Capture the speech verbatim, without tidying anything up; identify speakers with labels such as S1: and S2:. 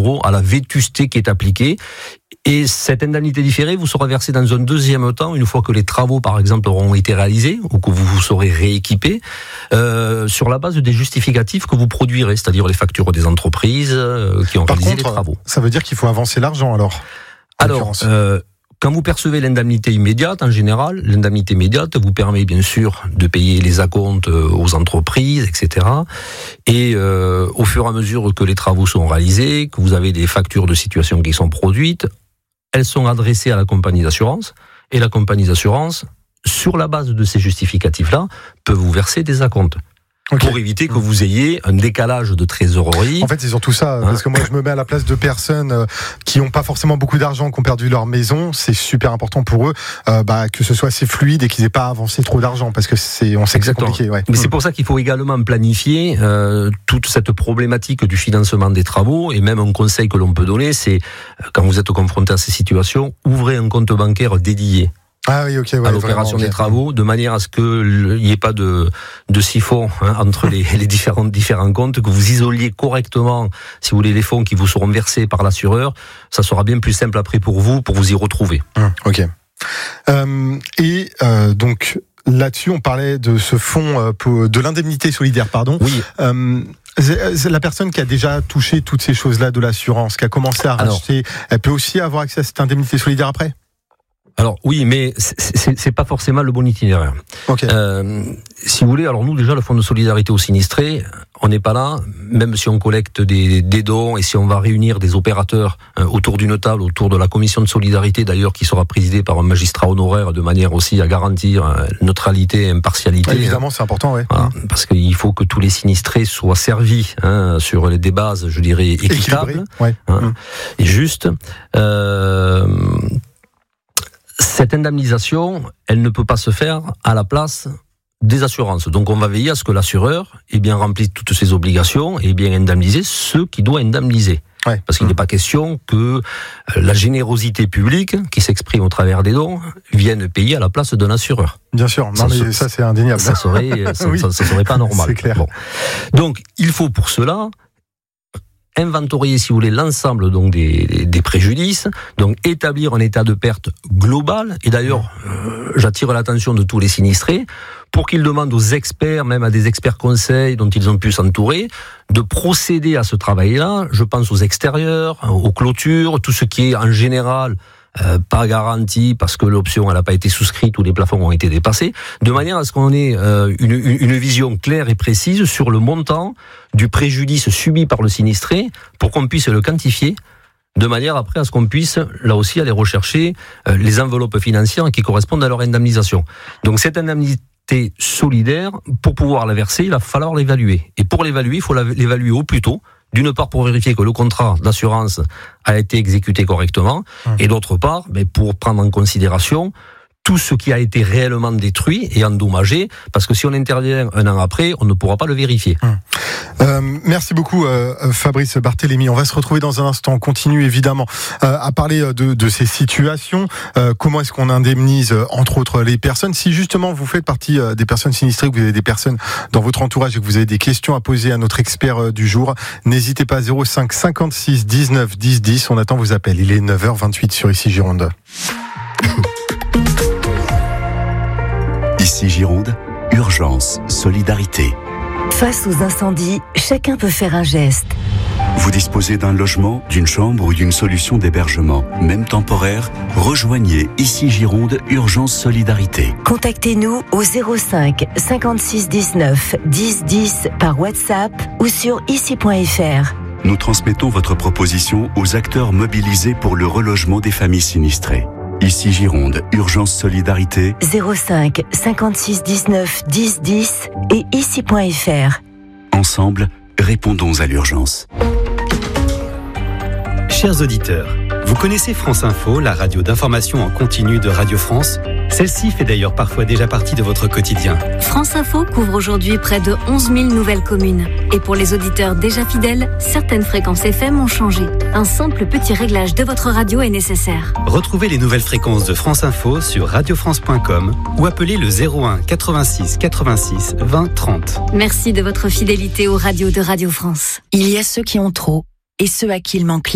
S1: gros, à la vétusté qui est appliquée. Et cette indemnité différée vous sera versée dans un deuxième temps, une fois que les travaux, par exemple, auront été réalisés ou que vous vous serez rééquipé, euh, sur la base des justificatifs que vous produirez, c'est-à-dire les factures des entreprises euh, qui ont
S2: Par
S1: réalisé
S2: contre,
S1: les travaux.
S2: Ça veut dire qu'il faut avancer l'argent, alors
S1: Alors, euh, quand vous percevez l'indemnité immédiate, en général, l'indemnité immédiate vous permet bien sûr de payer les acomptes aux entreprises, et cetera. Et euh, au fur et à mesure que les travaux sont réalisés, que vous avez des factures de situation qui sont produites, elles sont adressées à la compagnie d'assurance, et la compagnie d'assurance, sur la base de ces justificatifs-là, peut vous verser des acomptes. Okay. Pour éviter que vous ayez un décalage de trésorerie.
S2: En fait, c'est surtout ça, hein? Parce que moi, je me mets à la place de personnes qui n'ont pas forcément beaucoup d'argent, qui ont perdu leur maison. C'est super important pour eux, euh, bah, que ce soit assez fluide et qu'ils n'aient pas avancé trop d'argent, parce que c'est, on sait que c'est compliqué. Ouais.
S1: Mais mmh. c'est pour ça qu'il faut également planifier euh, toute cette problématique du financement des travaux. Et même un conseil que l'on peut donner, c'est quand vous êtes confronté à ces situations, ouvrez un compte bancaire dédié.
S2: Ah oui, ok, ouais,
S1: à l'opération
S2: vraiment,
S1: des travaux, de manière à ce qu'il n'y ait pas de, de siphon hein, entre les, les différents, différents comptes, que vous isoliez correctement, si vous voulez, les fonds qui vous seront versés par l'assureur. Ça sera bien plus simple après pour vous, pour vous y retrouver.
S2: Hum, ok. Euh, et euh, donc là-dessus, on parlait de ce fonds, euh, pour, de l'indemnité solidaire, pardon.
S1: Oui.
S2: Euh, C'est la personne qui a déjà touché toutes ces choses-là de l'assurance, qui a commencé à racheter, alors, elle peut aussi avoir accès à cette indemnité solidaire après ?
S1: Alors oui, mais c'est, c'est pas forcément le bon itinéraire.
S2: Okay.
S1: Euh, si vous voulez, alors nous déjà le fonds de solidarité aux sinistrés, on n'est pas là, même si on collecte des, des dons et si on va réunir des opérateurs euh, autour d'une table, autour de la commission de solidarité d'ailleurs qui sera présidée par un magistrat honoraire de manière aussi à garantir euh, neutralité et impartialité.
S2: Ouais, évidemment, c'est important, ouais.
S1: Voilà, parce qu'il faut que tous les sinistrés soient servis hein, sur des bases, je dirais, équitables
S2: ouais.
S1: hein,
S2: mmh.
S1: et justes. Euh, Cette indemnisation, elle ne peut pas se faire à la place des assurances. Donc on va veiller à ce que l'assureur ait bien rempli toutes ses obligations et ait bien indemnisé ceux qu'il doit indemniser.
S2: Ouais.
S1: Parce qu'il n'est pas question que la générosité publique, qui s'exprime au travers des dons, vienne payer à la place d'un assureur.
S2: Bien sûr, non,
S1: ça,
S2: mais ça c'est indéniable.
S1: Ça serait, ça, oui. ça, ça serait pas normal.
S2: C'est clair.
S1: Bon. Donc il faut pour cela inventorier, si vous voulez, l'ensemble donc des, des préjudices, donc établir un état de perte global. Et d'ailleurs, euh, j'attire l'attention de tous les sinistrés pour qu'ils demandent aux experts, même à des experts conseils dont ils ont pu s'entourer, de procéder à ce travail-là. Je pense aux extérieurs, aux clôtures, tout ce qui est en général Euh, pas garanti parce que l'option elle n'a pas été souscrite ou les plafonds ont été dépassés, de manière à ce qu'on ait euh, une, une vision claire et précise sur le montant du préjudice subi par le sinistré pour qu'on puisse le quantifier, de manière après à ce qu'on puisse là aussi aller rechercher euh, les enveloppes financières qui correspondent à leur indemnisation. Donc cette indemnité solidaire, pour pouvoir la verser, il va falloir l'évaluer. Et pour l'évaluer, il faut l'évaluer au plus tôt. D'une part pour vérifier que le contrat d'assurance a été exécuté correctement, mmh. et d'autre part ben, pour prendre en considération tout ce qui a été réellement détruit et endommagé, parce que si on intervient un an après, on ne pourra pas le vérifier.
S2: Mmh. Euh, merci beaucoup euh, Fabrice Barthélémy. On va se retrouver dans un instant. On continue évidemment euh, à parler de, de ces situations. Euh, comment est-ce qu'on indemnise euh, entre autres les personnes? Si justement vous faites partie euh, des personnes sinistrées, que vous avez des personnes dans votre entourage et que vous avez des questions à poser à notre expert euh, du jour, n'hésitez pas. Zéro cinq cinquante-six dix-neuf dix dix. On attend vos appels. Il est neuf heures vingt-huit sur Ici Gironde.
S3: Ici Gironde, urgence, solidarité.
S4: Face aux incendies, chacun peut faire un geste.
S3: Vous disposez d'un logement, d'une chambre ou d'une solution d'hébergement, même temporaire, rejoignez Ici Gironde, urgence, solidarité.
S4: Contactez-nous au zéro cinq cinquante-six dix-neuf dix dix par WhatsApp ou sur ici point f r.
S3: Nous transmettons votre proposition aux acteurs mobilisés pour le relogement des familles sinistrées. Ici Gironde, urgence solidarité.
S4: zéro cinq cinquante-six dix-neuf dix dix et ici point f r.
S3: Ensemble, répondons à l'urgence.
S5: Chers auditeurs, vous connaissez France Info, la radio d'information en continu de Radio France? Celle-ci fait d'ailleurs parfois déjà partie de votre quotidien.
S6: France Info couvre aujourd'hui près de onze mille nouvelles communes. Et pour les auditeurs déjà fidèles, certaines fréquences F M ont changé. Un simple petit réglage de votre radio est nécessaire.
S5: Retrouvez les nouvelles fréquences de France Info sur radio france point com ou appelez le zéro un quatre-vingt-six quatre-vingt-six vingt trente.
S6: Merci de votre fidélité aux radios de Radio France.
S4: Il y a ceux qui ont trop et ceux à qui il manque